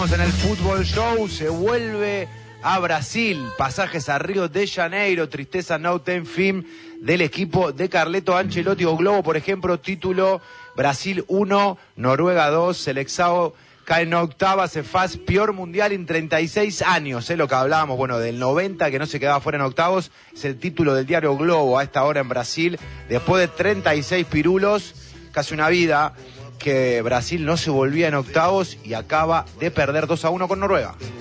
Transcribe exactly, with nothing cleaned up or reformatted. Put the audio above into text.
Seguimos en el Fútbol Show, se vuelve a Brasil, pasajes a Río de Janeiro, tristeza no ten fin del equipo de Carleto Ancelotti. O Globo, por ejemplo, título Brasil uno, Noruega dos, Seleção cae en octava, se faz peor mundial en treinta y seis años, es lo que hablábamos, bueno, del noventa, que no se quedaba fuera en octavos, es el título del diario Globo a esta hora en Brasil, después de treinta y seis pirulos, casi una vida, que Brasil no se volvía en octavos y acaba de perder dos a uno con Noruega.